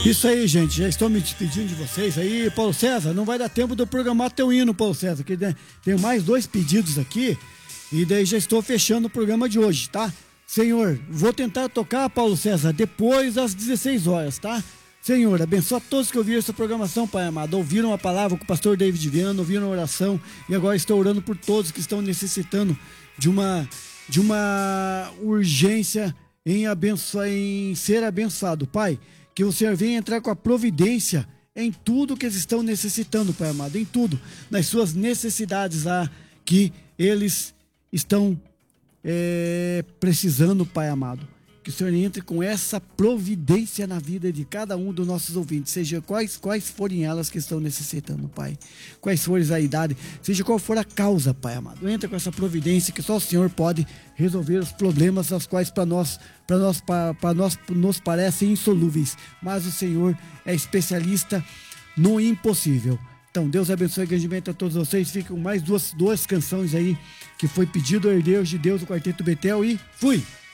Isso aí, gente, já estou me despedindo de vocês aí. Paulo César, não vai dar tempo de eu programar teu hino, Paulo César, que tenho mais 2 pedidos aqui e daí já estou fechando o programa de hoje, tá? Senhor, vou tentar tocar, Paulo César, depois das 16 horas, tá? Senhor, abençoa todos que ouviram essa programação, Pai amado. Ouviram a palavra com o pastor David Viana, ouviram a oração e agora estou orando por todos que estão necessitando de uma urgência em ser abençoado, Pai. Que o Senhor venha entrar com a providência em tudo que eles estão necessitando, Pai amado, em tudo, nas suas necessidades lá que eles estão precisando, Pai amado. Que o Senhor entre com essa providência na vida de cada um dos nossos ouvintes, seja quais forem elas que estão necessitando, Pai. Quais forem a idade, seja qual for a causa, Pai amado. Entra com essa providência que só o Senhor pode resolver os problemas, as quais para nós nos parecem insolúveis. Mas o Senhor é especialista no impossível. Então, Deus abençoe e grandamente a todos vocês. Ficam mais duas canções aí que foi pedido, Herdeiros de Deus, do Quarteto Betel, e fui!